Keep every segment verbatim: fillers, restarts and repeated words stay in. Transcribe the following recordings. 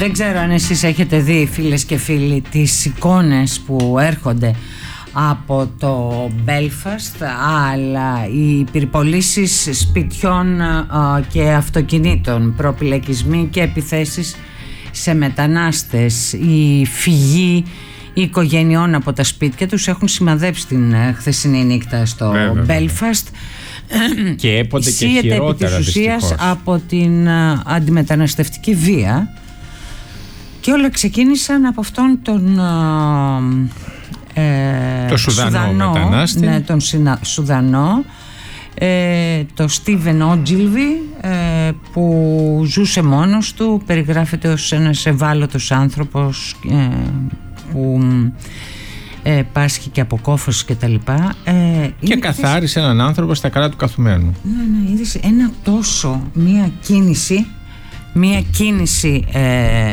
Δεν ξέρω αν εσείς έχετε δει, φίλες και φίλοι, τις εικόνες που έρχονται από το Belfast, αλλά οι πυρπολίσεις σπιτιών και αυτοκινήτων, προπυλακισμοί και επιθέσεις σε μετανάστες, η φυγή οικογενειών από τα σπίτια τους έχουν σημαδέψει την χθεσινή νύχτα στο Βέβαια. Belfast. Και έποτε και χειρότερα, επί της ουσίας από την αντιμεταναστευτική βία, και όλα ξεκίνησαν από αυτόν τον ε, το Σουδανό, Σουδανό μετανάστη, ναι, τον Συνα, Σουδανό, ε, το Στίβεν Ότζιλβι, ε, που ζούσε μόνος του, περιγράφεται ως ένας ευάλωτος άνθρωπος ε, που ε, πάσχει και από κόφωση και τα λοιπά, ε, και καθάρισε έναν άνθρωπο στα καλά του καθουμένου. Ναι, ναι, είδες ένα τόσο, μία κίνηση μία κίνηση ε,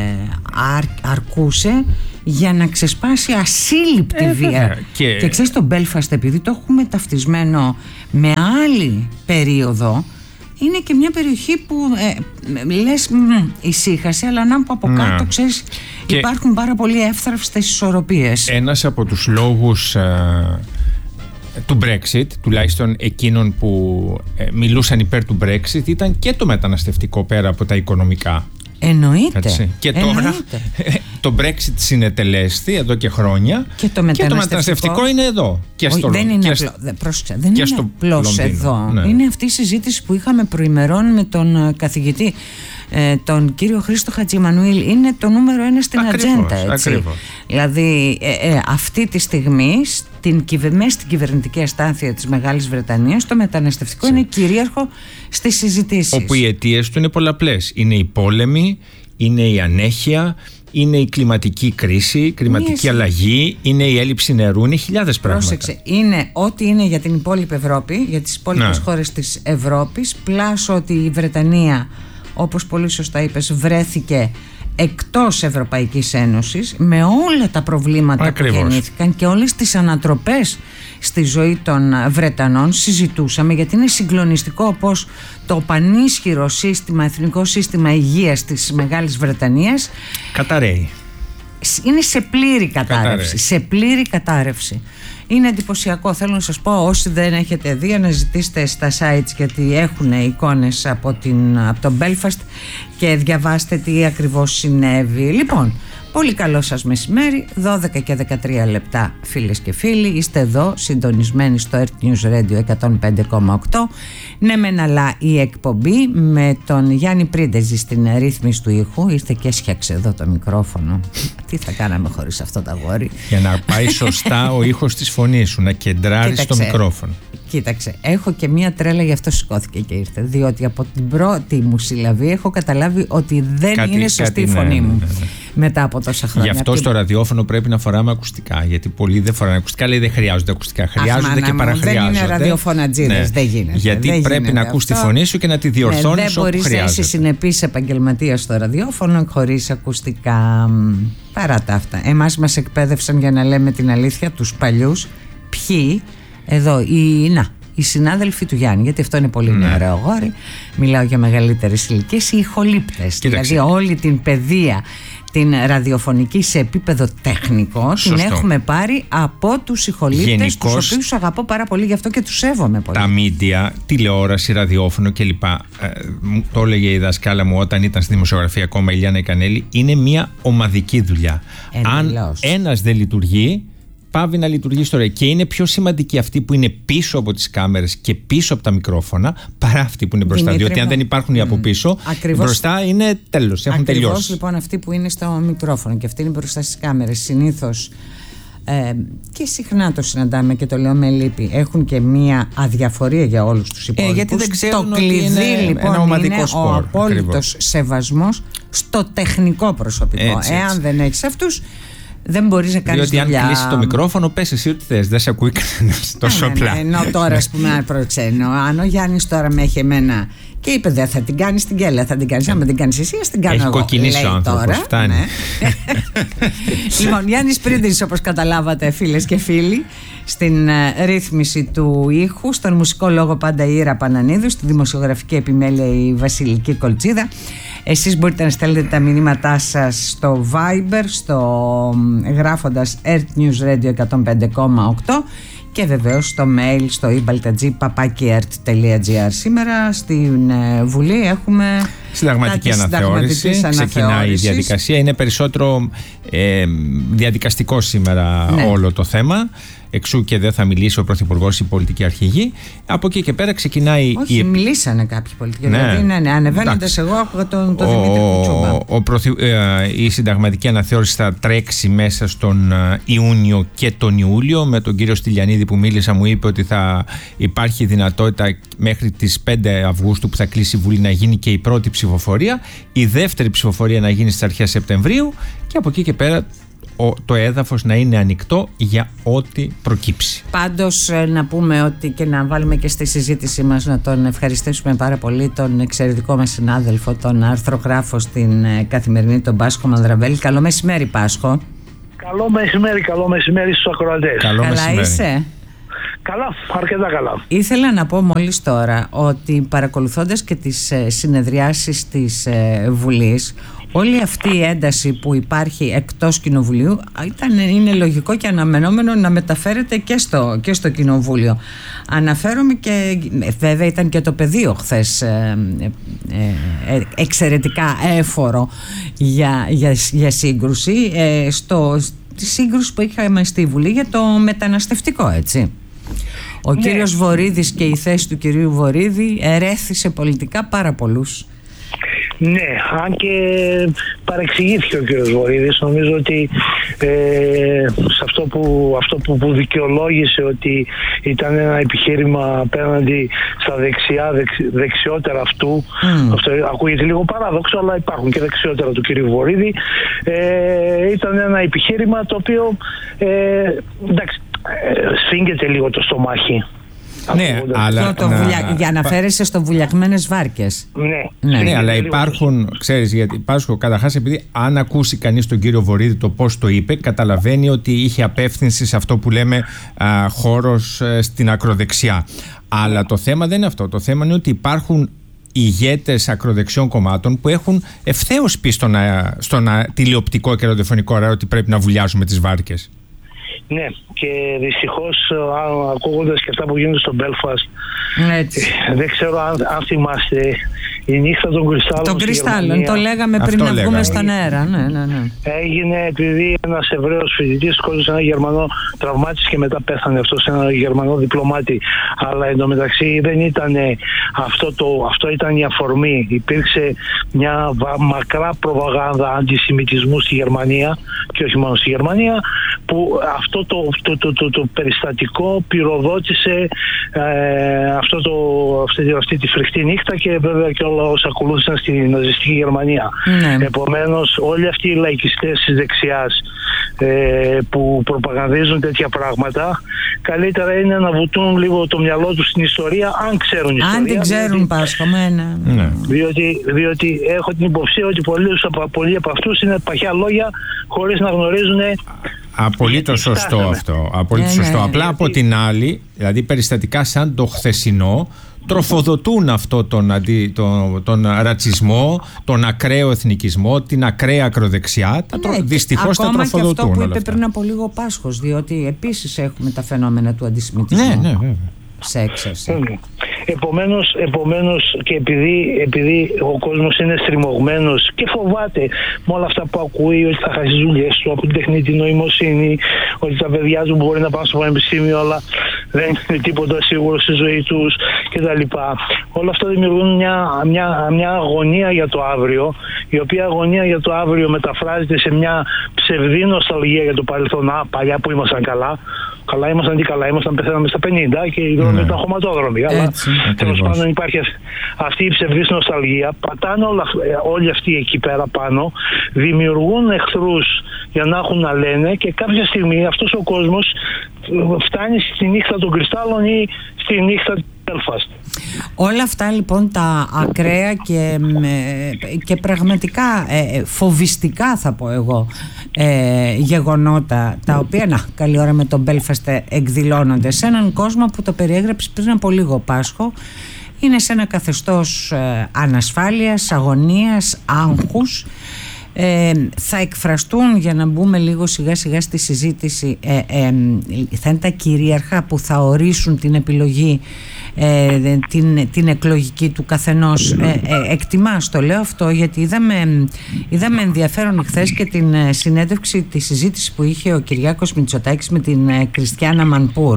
αρ, αρκούσε για να ξεσπάσει ασύλληπτη ε, βία. Και... και ξέρεις, το Belfast, επειδή το έχουμε ταυτισμένο με άλλη περίοδο, είναι και μια περιοχή που ε, λες μ, ησύχασε, αλλά να από ναι. κάτω, ξέρεις, και υπάρχουν πάρα πολύ εύθραυστες ισορροπίες. Ένας από τους λόγους ε, του Brexit, τουλάχιστον εκείνων που ε, μιλούσαν υπέρ του Brexit, ήταν και το μεταναστευτικό πέρα από τα οικονομικά. Εννοείται. Έτσι. Και Εννοείται. Τώρα το Brexit συνετελέστη εδώ και χρόνια, και το μεταναστευτικό, και το μεταναστευτικό είναι εδώ. Και όχι, στο, δεν είναι και απλό, δε, πρόσεξε, δεν είναι απλώς εδώ. Ναι. Είναι αυτή η συζήτηση που είχαμε προημερών με τον καθηγητή, ε, τον κύριο Χρήστο Χατζημανουήλ. Είναι το νούμερο ένα στην ατζέντα. Ακριβώς. Δηλαδή ε, ε, αυτή τη στιγμή στην, μέσα στην κυβερνητική αστάθεια της Μεγάλης Βρετανίας, το μεταναστευτικό είναι κυρίαρχο στις συζητήσεις. Όπου οι αιτίες του είναι πολλαπλές. Είναι οι πόλεμοι, είναι η ανέχεια, είναι η κλιματική κρίση, η κλιματική Μία... αλλαγή, είναι η έλλειψη νερού, είναι χιλιάδες πράγματα. Πρόσεξε, είναι ό,τι είναι για την υπόλοιπη Ευρώπη, για τις υπόλοιπες ναι. χώρες της Ευρώπης, πλάς ότι η Βρετανία, όπως πολύ σωστά είπες, βρέθηκε εκτός Ευρωπαϊκής Ένωσης, με όλα τα προβλήματα Ακριβώς. που γεννήθηκαν και όλες τις ανατροπές στη ζωή των Βρετανών. Συζητούσαμε, γιατί είναι συγκλονιστικό πως το πανίσχυρο σύστημα, εθνικό σύστημα υγείας της Μεγάλης Βρετανίας καταραίει. Είναι σε πλήρη κατάρρευση, καταραίει. σε πλήρη κατάρρευση. Είναι εντυπωσιακό. Θέλω να σας πω, όσοι δεν έχετε δει, αναζητήστε στα sites, γιατί έχουν εικόνες από, την, από το Belfast, και διαβάστε τι ακριβώς συνέβη. Λοιπόν, πολύ καλό σας μεσημέρι, δώδεκα και δεκατρία λεπτά, φίλες και φίλοι. Είστε εδώ συντονισμένοι στο Earth News Radio εκατόν πέντε κόμμα οκτώ. Ναι μεν, αλλά η εκπομπή με τον Γιάννη Πρίντεζη στην ρύθμιση του ήχου. Ήρθε και έσχιαξε εδώ το μικρόφωνο. Τι θα κάναμε χωρίς αυτό το αγόρι. Για να πάει σωστά ο ήχος της φωνής σου, να κεντράρει στο μικρόφωνο. Κοίταξε, έχω και μία τρέλα, γι' αυτό σηκώθηκε και ήρθε. Διότι από την πρώτη μου συλλαβή έχω καταλάβει ότι δεν κάτι, είναι σωστή κάτι, η φωνή ναι, μου. Ναι, ναι. Μετά από τόσα χρόνια. Γι' αυτό στο ραδιόφωνο πρέπει να φοράμε ακουστικά. Γιατί πολλοί δεν φοράνε ακουστικά, λέει δεν χρειάζονται ακουστικά. Χρειάζονται Αχ, και παραχρειάζονται. Δεν είναι ραδιοφωνατζίδες, ναι. δεν γίνεται. Γιατί δεν πρέπει γίνεται να ακούς τη φωνή σου και να τη διορθώνεις ναι, όπου χρειάζεται. Δεν μπορείς να είσαι συνεπής επαγγελματίας στο ραδιόφωνο χωρίς ακουστικά. Παρά τα αυτά. Εμάς μας εκπαίδευσαν για να λέμε την αλήθεια, τους παλιούς. Ποιοι, εδώ, οι, να, οι συνάδελφοι του Γιάννη, γιατί αυτό είναι πολύ ναι. νεαρό αγόρι. Μιλάω για μεγαλύτερες ηλικίες, οι ηχολήπτες. Δηλαδή όλη την παιδεία, την ραδιοφωνική σε επίπεδο τεχνικό, Σωστό. την έχουμε πάρει από τους ηχολήπτες, τους οποίους αγαπώ πάρα πολύ, γι' αυτό και τους σέβομαι πολύ. Τα μίντια, τηλεόραση, ραδιόφωνο κλπ. Ε, το έλεγε η δασκάλα μου όταν ήταν στη δημοσιογραφία ακόμα, η Ηλιάνα Ικανέλη, είναι μια ομαδική δουλειά. Εντελώς. Αν ένας δεν λειτουργεί, πάβει να λειτουργεί στο ρε. Και είναι πιο σημαντική αυτή που είναι πίσω από τις κάμερες και πίσω από τα μικρόφωνα, παρά αυτή που είναι μπροστά. Δημήτρη, διότι αν δεν υπάρχουν οι από πίσω, ακριβώς, μπροστά είναι τέλος, έχουν τελειώσει. Ακριβώς λοιπόν αυτοί που είναι στο μικρόφωνο και αυτοί είναι μπροστά στις κάμερες, συνήθως ε, και συχνά το συναντάμε και το λέω με λύπη, έχουν και μία αδιαφορία για όλους τους υπόλοιπους. Ε, γιατί δεν ξέρουν το κλειδί είναι λοιπόν ένα ομαδικό είναι σπορ, ο απόλυτος ακριβώς. σεβασμός στο τεχνικό προσωπικό. Έτσι, Εάν έτσι. δεν έχεις αυτούς, δεν μπορείς να κάνεις δουλειά. Διότι αν κλείσεις το μικρόφωνο, πες εσύ ό,τι θες. Δεν σε ακούει κανένας τόσο απλά. Ναι, ναι, ενώ τώρα, ας πούμε, προξένω. Αν ο Γιάννης τώρα με έχει εμένα και είπε δεν θα την κάνεις την Κέλλα, θα την κάνεις. Αν δεν την κάνεις εσύ, ας την κάνω έχει εγώ. Έχει κοκκινήσει ο άνθρωπος, φτάνει. Ναι. Λοιπόν, Γιάννης Πρίντεζης, όπως καταλάβατε, φίλες και φίλοι, στην uh, ρύθμιση του ήχου, στον μουσικό λόγο πάντα η Ήρα Πανανίδου, στη δημοσιογραφική επιμέλεια η Βασιλική Κολτσίδα. Εσείς μπορείτε να στέλνετε τα μηνύματά σας στο Viber, στο, γράφοντας earthnewsradio εκατόν πέντε κόμμα οκτώ και βεβαίως στο mail στο ibaltag παπάκι ert τελεία gr. Σήμερα στην ε, Βουλή έχουμε συνταγματική αναθεώρηση. Ξεκινάει η διαδικασία. Είναι περισσότερο ε, διαδικαστικό σήμερα, ναι, όλο το θέμα. Εξού και δεν θα μιλήσει ο Πρωθυπουργός, η πολιτική αρχηγή. Από εκεί και πέρα ξεκινάει. Όχι, η... μιλήσανε κάποιοι πολιτικοί. Ναι, δηλαδή, ναι, ναι, ανεβαίνοντας εγώ από τον, τον ο, Δημήτρη Κουτσούμπα. Ο, ο πρωθυ... ε, η συνταγματική αναθεώρηση θα τρέξει μέσα στον Ιούνιο και τον Ιούλιο. Με τον κύριο Στυλιανίδη που μίλησα, μου είπε ότι θα υπάρχει δυνατότητα μέχρι τις πέντε Αυγούστου που θα κλείσει η Βουλή να γίνει και η πρώτη ψηφοφορία. Η δεύτερη ψηφοφορία να γίνει στις αρχές Σεπτεμβρίου. Και από εκεί και πέρα το έδαφος να είναι ανοιχτό για ό,τι προκύψει. Πάντως να πούμε ότι και να βάλουμε και στη συζήτησή μας να τον ευχαριστήσουμε πάρα πολύ τον εξαιρετικό μας συνάδελφο, τον αρθρογράφο στην Καθημερινή, τον Πάσχο Μανδραβέλη. Καλό μεσημέρι, Πάσχο. Καλό μεσημέρι, καλό μεσημέρι στους ακροατές. Καλό καλά μεσημέρι. Είσαι? Καλά, αρκετά καλά. Ήθελα να πω μόλις τώρα ότι παρακολουθώντας και τις συνεδριάσεις της Βουλής, όλη αυτή η ένταση που υπάρχει εκτός Κοινοβουλίου ήταν, είναι λογικό και αναμενόμενο να μεταφέρεται και στο, και στο Κοινοβούλιο. Αναφέρομαι και βέβαια ήταν και το πεδίο χθες ε, ε, ε, εξαιρετικά έφορο για, για, για σύγκρουση, ε, στο, στη σύγκρουση που είχαμε στη Βουλή για το μεταναστευτικό, έτσι. Ο ναι. κύριος Βορίδης και η θέση του κυρίου Βορίδη ερέθησε πολιτικά πάρα πολλούς. Ναι, αν και παρεξηγήθηκε ο κύριος Βορίδης. Νομίζω ότι ε, σε αυτό, που, αυτό που, που δικαιολόγησε ότι ήταν ένα επιχείρημα απέναντι στα δεξιά, δεξ, δεξιότερα αυτού, mm. αυτό ακούγεται λίγο παράδοξο, αλλά υπάρχουν και δεξιότερα του κυρίου Βορίδη, ε, ήταν ένα επιχείρημα το οποίο ε, εντάξει, ε, σφίγγεται λίγο το στομάχι. Ναι, αλλά το, το να... βουλια... για να φέρεσαι στο βουλιαγμένες βάρκες. Ναι, ναι, ναι, αλλά υπάρχουν, ξέρεις, γιατί Πάσχο, καταρχάς, επειδή αν ακούσει κανείς τον κύριο Βορίδη το πώς το είπε, καταλαβαίνει ότι είχε απεύθυνση σε αυτό που λέμε α, χώρος α, στην ακροδεξιά. Αλλά το θέμα δεν είναι αυτό. Το θέμα είναι ότι υπάρχουν ηγέτες ακροδεξιών κομμάτων που έχουν ευθέως πει στον, στον τηλεοπτικό και ραδιοφωνικό αέρα ότι πρέπει να βουλιάζουμε τις βάρκες. Ναι, και δυστυχώς ακούγοντας και αυτά που γίνονται στο Belfast, δεν ξέρω αν, αν θυμάστε η νύχτα των κρυστάλλων. Των κρυστάλλων, το λέγαμε πριν αυτό να λέγαμε. βγούμε στον αέρα. Ναι, ναι, ναι. Έγινε επειδή ένας Εβραίος φοιτητής σκότωσε ένα Γερμανό, τραυμάτισε και μετά πέθανε αυτός, ένα Γερμανό διπλωμάτη. Αλλά εντωμεταξύ δεν ήταν αυτό, το, αυτό ήταν η αφορμή. Υπήρξε μια μακρά προπαγάνδα αντισημιτισμού στη Γερμανία και όχι μόνο στη Γερμανία, που αυτό το, το, το, το, το περιστατικό πυροδότησε ε, αυτό το, αυτή, αυτή τη φρικτή νύχτα και βέβαια και όλα όσα ακολούθησαν στη ναζιστική Γερμανία. Mm. Επομένως όλοι αυτοί οι λαϊκιστές της δεξιάς ε, που προπαγανδίζουν τέτοια πράγματα, καλύτερα είναι να βουτούν λίγο το μυαλό τους στην ιστορία, αν ξέρουν ιστορία. Αν την ξέρουν, Πάσχο, μένα. Ναι. Διότι, διότι έχω την υποψία ότι πολλοί, πολλοί από αυτούς είναι παχιά λόγια χωρίς να γνωρίζουν. Απολύτως σωστό αυτό. Απολύτως σωστό. Ναι, Απλά από την άλλη, δηλαδή περιστατικά σαν το χθεσινό, τροφοδοτούν αυτό τον, αντι, τον, τον ρατσισμό, τον ακραίο εθνικισμό, την ακραία ακροδεξιά. Τα τρο... ναι, δυστυχώς τα τροφοδοτούν. Ακόμα και αυτό που είπε πριν από λίγο ο Πάσχος, διότι επίσης έχουμε τα φαινόμενα του αντισημιτισμού. Ναι, ναι, βέβαια. Σε έξαρση. Mm. Επομένως, επομένως και επειδή, επειδή ο κόσμος είναι στριμωγμένος και φοβάται με όλα αυτά που ακούει, ότι θα χάσει τις δουλειές του από την τεχνητή νοημοσύνη, ότι τα παιδιά του μπορεί να πάνε στο πανεπιστήμιο αλλά δεν είναι τίποτα σίγουρο στη ζωή τους κτλ. Όλα αυτά δημιουργούν μια, μια, μια αγωνία για το αύριο, η οποία αγωνία για το αύριο μεταφράζεται σε μια ψευδή νοσταλγία για το παρελθόν. Α, παλιά που ήμασταν καλά. Καλά ήμασταν, τι καλά ήμασταν, πεθαίναμε στα πενήντα και οι δρόμοι ήταν χωματόδρομοι. Αλλά τέλος πάντων υπάρχει αυτή η ψευδής νοσταλγία. Πατάνε όλα, όλοι αυτοί εκεί πέρα πάνω, δημιουργούν εχθρούς για να έχουν να λένε και κάποια στιγμή αυτός ο κόσμος φτάνει στη νύχτα των κρυστάλλων ή στη νύχτα του Belfast. Όλα αυτά λοιπόν τα ακραία και, και πραγματικά ε, φοβιστικά θα πω εγώ ε, γεγονότα, τα οποία να καλή ώρα με τον Belfast εκδηλώνονται σε έναν κόσμο που το περιέγραψε πριν από λίγο, Πάσχο, είναι σε ένα καθεστώς ε, ανασφάλειας, αγωνίας, άγχους. Ε, θα εκφραστούν, για να μπούμε λίγο σιγά σιγά στη συζήτηση, ε, ε, θα είναι τα κυρίαρχα που θα ορίσουν την επιλογή, ε, την, την εκλογική του καθενός. ε, ε, εκτιμάς, το λέω αυτό γιατί είδαμε, είδαμε ενδιαφέρον χθες και την συνέντευξη, τη συζήτηση που είχε ο Κυριάκος Μητσοτάκης με την Κριστιάνα Μανπούρ,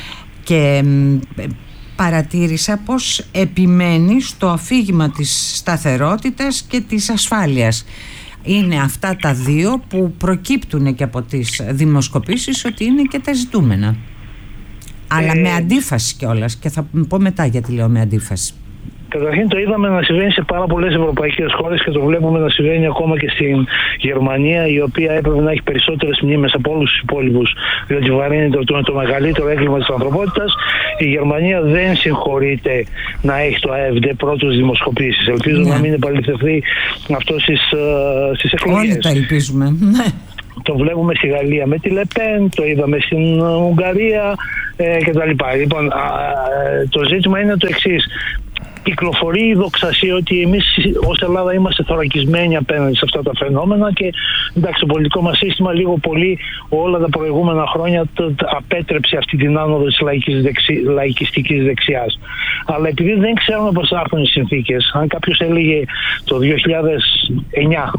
και ε, παρατήρησα πως επιμένει στο αφήγημα της σταθερότητας και της ασφάλειας. Είναι αυτά τα δύο που προκύπτουν και από τις δημοσκοπήσεις ότι είναι και τα ζητούμενα. Αλλά ε... με αντίφαση κιόλας, και θα πω μετά γιατί λέω με αντίφαση. Καταρχήν το είδαμε να συμβαίνει σε πάρα πολλές ευρωπαϊκές χώρες και το βλέπουμε να συμβαίνει ακόμα και στην Γερμανία, η οποία έπρεπε να έχει περισσότερες μνήμες από όλους τους υπόλοιπους, διότι βαρύνει το, το, το μεγαλύτερο έγκλημα της ανθρωπότητας. Η Γερμανία δεν συγχωρείται να έχει το ΑΕΦΔ πρώτος δημοσκοπήσεις. Ελπίζω yeah. να μην επαληθευτεί αυτό στις, uh, στις εκλογές. Όλοι τα ελπίζουμε. Το βλέπουμε στη Γαλλία με τη Λεπέν, το είδαμε στην Ουγγαρία ε, κτλ. Λοιπόν, α, το ζήτημα είναι το εξής. Κυκλοφορεί η δοξασία ότι εμείς ως Ελλάδα είμαστε θωρακισμένοι απέναντι σε αυτά τα φαινόμενα και εντάξει, το πολιτικό μας σύστημα λίγο πολύ όλα τα προηγούμενα χρόνια το, το απέτρεψε αυτή την άνοδο της λαϊκής δεξι, λαϊκιστικής δεξιάς. Αλλά επειδή δεν ξέρουμε πώς θα έρθουν οι συνθήκες, αν κάποιος έλεγε το δύο χιλιάδες εννιά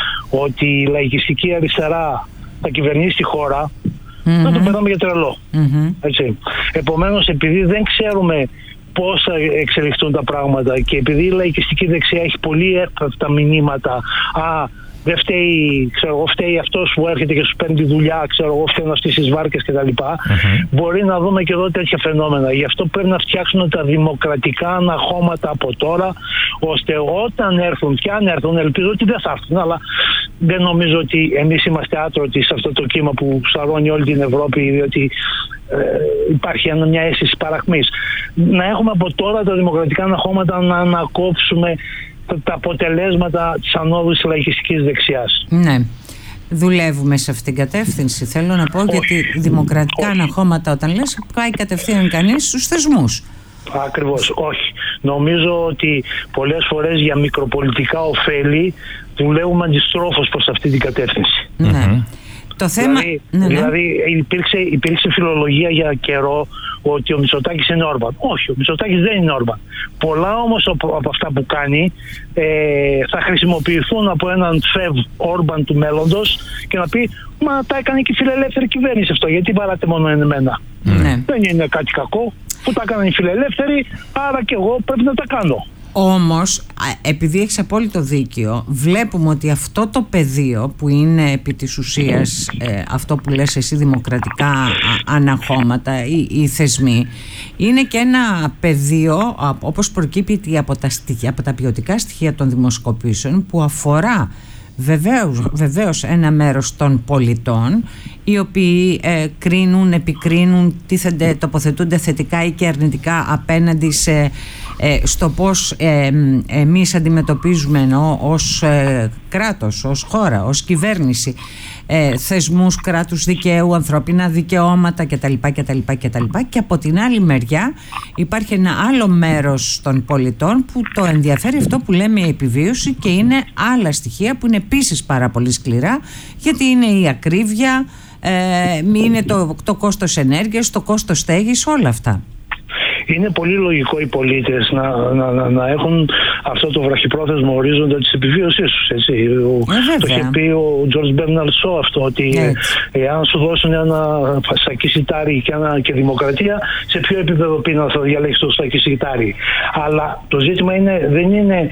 ότι η λαϊκιστική αριστερά θα κυβερνήσει τη χώρα, mm-hmm. θα το περνάμε για τρελό. Mm-hmm. Έτσι. Επομένως, επειδή δεν ξέρουμε πώς θα εξελιχθούν τα πράγματα και επειδή η λαϊκιστική δεξιά έχει πολύ εύκολα μηνύματα, α, δεν φταίει, ξέρω εγώ, φταίει αυτός που έρχεται και σου παίρνει τη δουλειά, ξέρω εγώ, φταίνουν αυτές τις βάρκες κτλ. Mm-hmm. Μπορεί να δούμε και εδώ τέτοια φαινόμενα. Γι' αυτό πρέπει να φτιάξουν τα δημοκρατικά αναχώματα από τώρα, ώστε όταν έρθουν, και αν έρθουν, ελπίζω ότι δεν θα έρθουν, αλλά δεν νομίζω ότι εμείς είμαστε άτρωτοι σε αυτό το κύμα που σαρώνει όλη την Ευρώπη, διότι ε, υπάρχει μια αίσθηση παραχμής. Να έχουμε από τώρα τα δημοκρατικά αναχώματα να ανακόψουμε τα αποτελέσματα της ανόδου της λαϊκιστικής δεξιάς. Ναι. Δουλεύουμε σε αυτήν την κατεύθυνση. Θέλω να πω, όχι, γιατί δημοκρατικά αναχώματα, όταν λες, πάει κατευθείαν κανείς στους θεσμούς. Ακριβώς, όχι. Νομίζω ότι πολλές φορές για μικροπολιτικά ωφέλη δουλεύουμε αντιστρόφως προς αυτή την κατεύθυνση. Ναι. Mm-hmm. Το θέμα... Δηλαδή, ναι, ναι. δηλαδή υπήρξε, υπήρξε φιλολογία για καιρό ότι ο Μητσοτάκης είναι Όρμπαν. Όχι, ο Μητσοτάκης δεν είναι Όρμπαν. Πολλά όμως από, από αυτά που κάνει ε, θα χρησιμοποιηθούν από έναν φευ Όρμπαν του μέλλοντος και να πει, μα τα έκανε και η φιλελεύθερη κυβέρνηση αυτό, γιατί βαράτε μόνο εμένα. Ναι. Δεν είναι κάτι κακό που τα έκαναν οι φιλελεύθεροι, άρα και εγώ πρέπει να τα κάνω. Όμως, επειδή έχεις απόλυτο δίκιο, βλέπουμε ότι αυτό το πεδίο που είναι επί της ουσίας ε, αυτό που λες εσύ, δημοκρατικά αναχώματα ή, ή θεσμοί, είναι και ένα πεδίο, όπως προκύπτει από τα, στοιχεία, από τα ποιοτικά στοιχεία των δημοσκοπήσεων, που αφορά βεβαίως, βεβαίως ένα μέρος των πολιτών, οι οποίοι ε, κρίνουν, επικρίνουν, τίθενται, τοποθετούνται θετικά ή και αρνητικά απέναντι σε, ε, στο πώς ε, εμείς αντιμετωπίζουμε, εννοώ, ως ε, κράτος, ως χώρα, ως κυβέρνηση, ε, θεσμούς κράτους δικαίου, ανθρώπινα δικαιώματα κτλ, κτλ, κτλ. Και από την άλλη μεριά υπάρχει ένα άλλο μέρος των πολιτών που το ενδιαφέρει αυτό που λέμε η επιβίωση, και είναι άλλα στοιχεία που είναι επίσης πάρα πολύ σκληρά, γιατί είναι η ακρίβεια, ε, είναι το, το κόστος ενέργειας, το κόστος στέγης, όλα αυτά. Είναι πολύ λογικό οι πολίτες να, να, να, να έχουν αυτό το βραχυπρόθεσμο ορίζοντα της επιβίωσής τους. Έτσι. Ο, ε, το είχε πει ο Τζορτζ Μπέρναρντ Σό αυτό, ότι εάν σου δώσουν ένα σακί σιτάρι και, ένα, και δημοκρατία, σε ποιο επίπεδο πείνα θα διαλέξεις το σακί σιτάρι. Αλλά το ζήτημα είναι, δεν είναι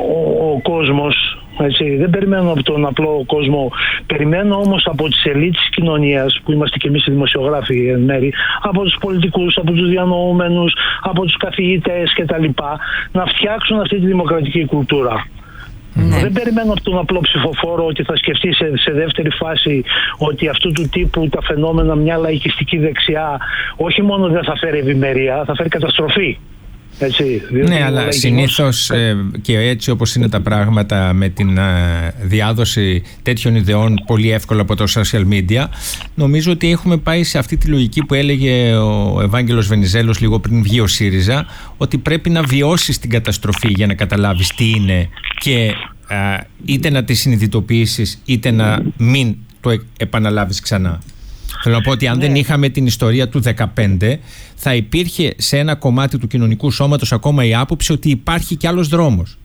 ο, ο κόσμος. Έτσι, δεν περιμένω από τον απλό κόσμο. Περιμένω όμως από τις ελίτ της κοινωνίας, που είμαστε και εμείς οι δημοσιογράφοι εν μέρη, από τους πολιτικούς, από τους διανοούμενους, από τους καθηγητές κτλ., να φτιάξουν αυτή τη δημοκρατική κουλτούρα. Ναι. Δεν περιμένω από τον απλό ψηφοφόρο ότι θα σκεφτεί σε, σε δεύτερη φάση ότι αυτού του τύπου τα φαινόμενα, μια λαϊκιστική δεξιά, όχι μόνο δεν θα φέρει ευημερία, θα φέρει καταστροφή. Έτσι, ναι, αλλά συνήθως ε, και έτσι όπως είναι τα πράγματα με την ε, διάδοση τέτοιων ιδεών πολύ εύκολα από το social media, νομίζω ότι έχουμε πάει σε αυτή τη λογική που έλεγε ο Ευάγγελος Βενιζέλος λίγο πριν βγει ο ΣΥΡΙΖΑ, ότι πρέπει να βιώσεις την καταστροφή για να καταλάβεις τι είναι και ε, είτε να τη συνειδητοποιήσεις είτε να μην το επαναλάβεις ξανά. Θέλω να πω ότι αν ναι. δεν είχαμε την ιστορία του δεκαπέντε, θα υπήρχε σε ένα κομμάτι του κοινωνικού σώματος ακόμα η άποψη ότι υπάρχει κι άλλος δρόμος.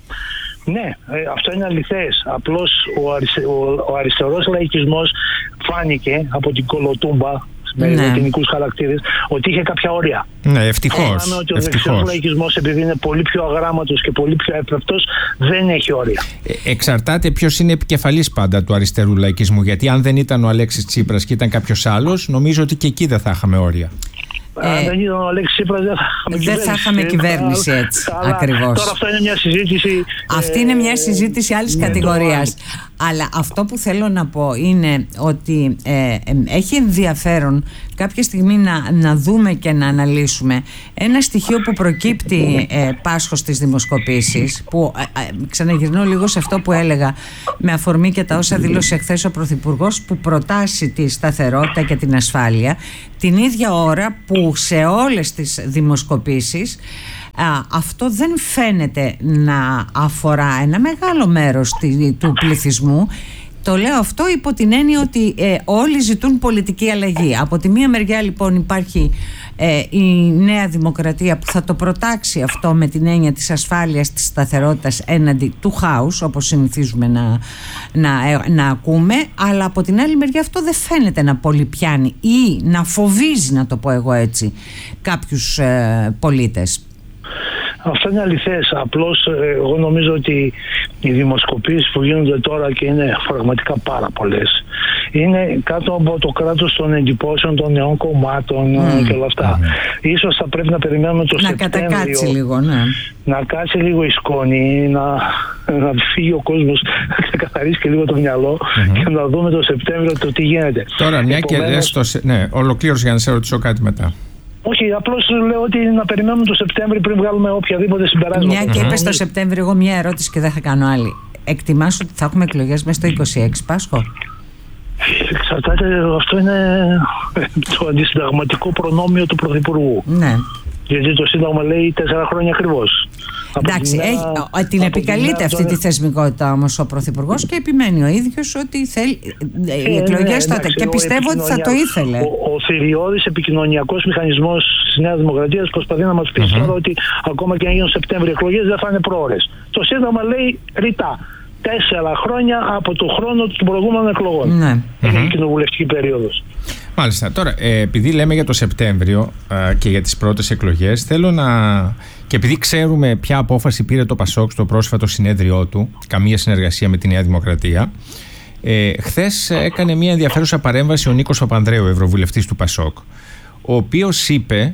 Ναι, ε, αυτό είναι αληθές. Απλώς ο, αριστε, ο, ο αριστερός λαϊκισμός φάνηκε από την κολοτούμπα με ναι. λατινικούς χαρακτήρες ότι είχε κάποια όρια. Ναι, ευτυχώς. Φαίναμε ότι ο δεξιός λαϊκισμός, επειδή είναι πολύ πιο αγράμματος και πολύ πιο έπρεπτος, δεν έχει όρια. Ε, εξαρτάται ποιος είναι επικεφαλής πάντα του αριστερού λαϊκισμού. Γιατί αν δεν ήταν ο Αλέξης Τσίπρας και ήταν κάποιος άλλος, νομίζω ότι και εκεί δεν θα είχαμε όρια. Αν ε, δεν ήταν ο Αλέξης Τσίπρας, δεν θα είχαμε δεν κυβέρνηση. θα είχαμε κυβέρνηση έτσι. Ακριβώς. Τώρα αυτό είναι μια συζήτηση. Αυτή ε, είναι μια συζήτηση άλλης ναι, κατηγορίας. Το... Αλλά αυτό που θέλω να πω είναι ότι ε, ε, έχει ενδιαφέρον κάποια στιγμή να, να δούμε και να αναλύσουμε ένα στοιχείο που προκύπτει ε, Πάσχο στις δημοσκοπήσεις, που ε, ε, ξαναγυρνώ λίγο σε αυτό που έλεγα με αφορμή και τα όσα δήλωσε χθες ο Πρωθυπουργός, που προτάσει τη σταθερότητα και την ασφάλεια την ίδια ώρα που σε όλες τις δημοσκοπήσεις Α, αυτό δεν φαίνεται να αφορά ένα μεγάλο μέρος του πληθυσμού. Το λέω αυτό υπό την έννοια ότι ε, όλοι ζητούν πολιτική αλλαγή. Από τη μία μεριά λοιπόν υπάρχει ε, η Νέα Δημοκρατία που θα το προτάξει αυτό με την έννοια της ασφάλειας, της σταθερότητας έναντι του χάους, όπως συνηθίζουμε να, να, ε, να ακούμε, αλλά από την άλλη μεριά αυτό δεν φαίνεται να πολύ πιάνει ή να φοβίζει, να το πω εγώ έτσι, κάποιους ε, πολίτες. Αυτό είναι αληθές. Απλώς εγώ νομίζω ότι οι δημοσκοπήσεις που γίνονται τώρα, και είναι πραγματικά πάρα πολλές, είναι κάτω από το κράτος των εντυπώσεων των νέων κομμάτων mm. και όλα αυτά. Mm. Ίσως θα πρέπει να περιμένουμε το να Σεπτέμβριο. Να κατακάτσει λίγο, ναι. Να κάτσει λίγο η σκόνη, να, να φύγει ο κόσμος, να ξεκαθαρίσει και λίγο το μυαλό mm-hmm. και να δούμε το Σεπτέμβριο το τι γίνεται. Τώρα, μια Επομένως... και λες το... Ναι, ολοκλήρωση για να σε ρωτήσω κάτι μετά. Όχι, απλώς λέω ότι να περιμένουμε το Σεπτέμβριο πριν βγάλουμε οποιαδήποτε συμπεράσματα. Μια και είπες το Σεπτέμβριο, εγώ μια ερώτηση και δεν θα κάνω άλλη. Εκτιμάς ότι θα έχουμε εκλογές μέσα στο είκοσι έξι, Πάσχο? Εξαρτάται, αυτό είναι το αντισυνταγματικό προνόμιο του Πρωθυπουργού. Ναι. Γιατί το Σύνταγμα λέει τέσσερα χρόνια ακριβώς. Εντάξει, την, έχει, την επικαλείται αυτή τη θεσμικότητα όμως ο Πρωθυπουργός και επιμένει ο ίδιος ότι θέλει ε, οι εκλογές ναι, τότε. Εντάξει, και πιστεύω ότι θα το ήθελε. Ο, ο θηριώδης επικοινωνιακός μηχανισμός της Νέας Δημοκρατίας προσπαθεί να μας πει mm-hmm. τώρα ότι ακόμα και αν γίνουν Σεπτέμβριο εκλογές δεν θα είναι πρόωρες. Το Σύνταγμα λέει ρητά τέσσερα χρόνια από το χρόνο των προηγούμενων εκλογών. Ναι. Είναι mm-hmm. η κοινοβουλευτική περίοδος. Μάλιστα. Τώρα, ε, επειδή λέμε για το Σεπτέμβριο ε, και για τις πρώτες εκλογές, θέλω να... και επειδή ξέρουμε ποια απόφαση πήρε το Πασόκ στο πρόσφατο συνέδριό του, καμία συνεργασία με τη Νέα Δημοκρατία, ε, χθες έκανε μια ενδιαφέρουσα παρέμβαση ο Νίκος Παπανδρέου, ευρωβουλευτής του Πασόκ, ο οποίος είπε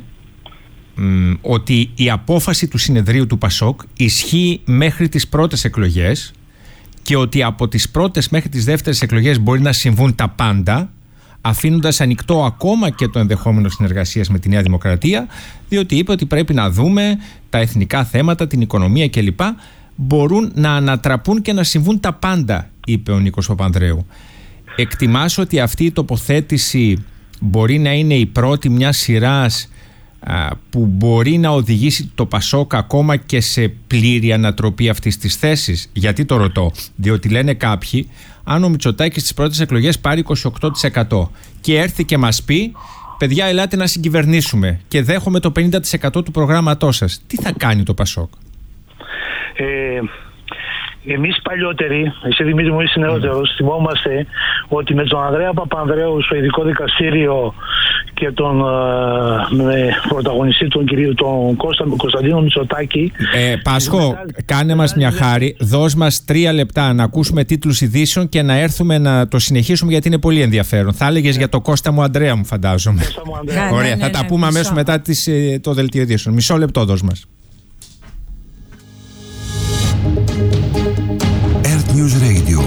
μ, ότι η απόφαση του συνεδρίου του Πασόκ ισχύει μέχρι τις πρώτες εκλογές και ότι από τις πρώτες μέχρι τις δεύτερες εκλογές μπορεί να συμβούν τα πάντα, αφήνοντας ανοιχτό ακόμα και το ενδεχόμενο συνεργασίας με τη Νέα Δημοκρατία, διότι είπε ότι πρέπει να δούμε τα εθνικά θέματα, την οικονομία κλπ. Μπορούν να ανατραπούν και να συμβούν τα πάντα, είπε ο Νίκος Παπανδρέου. Εκτιμάς ότι αυτή η τοποθέτηση μπορεί να είναι η πρώτη μιας σειράς α, που μπορεί να οδηγήσει το Πασόκ ακόμα και σε πλήρη ανατροπή αυτής της θέσης? Γιατί το ρωτώ? Διότι λένε κάποιοι, αν ο Μητσοτάκης στις πρώτες εκλογές πάρει είκοσι οκτώ τοις εκατό και έρθει και μας πει παιδιά ελάτε να συγκυβερνήσουμε και δέχομαι το πενήντα τοις εκατό του προγράμματός σας, τι θα κάνει το Πασόκ? Ε, εμείς παλιότεροι, εσύ Δημήτρη μου είσαι νεότερος, mm. θυμόμαστε ότι με τον Ανδρέα Παπανδρέου στο ειδικό δικαστήριο και τον με πρωταγωνιστή τον κυρίου τον Κώστα, Κωνσταντίνο Μητσοτάκη. Ε, Πάσχο, μετά, κάνε μας μια χάρη, δώσ' μας τρία λεπτά να ακούσουμε τίτλους ειδήσεων και να έρθουμε να το συνεχίσουμε γιατί είναι πολύ ενδιαφέρον. Θα έλεγες yeah. για το Κώστα μου Ανδρέα μου φαντάζομαι. Κώστα μου Ανδρέα. Ωραία, ναι, ναι, θα τα ναι, πούμε ναι, αμέσως μετά τις, το δελτίο ειδήσεων. Μισό λεπτό δώσ' μας. Earth News Radio.